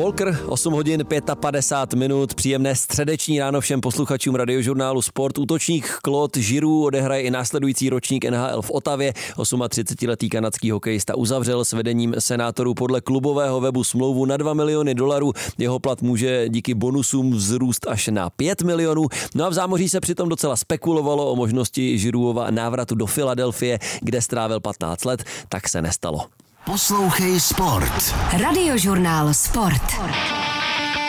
Walker, 8 hodin 55 minut, příjemné středeční ráno všem posluchačům Radiožurnálu Sport. Útočník Claude Giroux odehraje i následující ročník NHL v Ottawě. 38letý kanadský hokejista uzavřel s vedením senátorů podle klubového webu smlouvu na $2 miliony. Jeho plat může díky bonusům vzrůst až na 5 milionů. No a v zámoří se přitom docela spekulovalo o možnosti Girouxova návratu do Filadelfie, kde strávil 15 let, tak se nestalo. Poslouchej Sport. Radiožurnál Sport.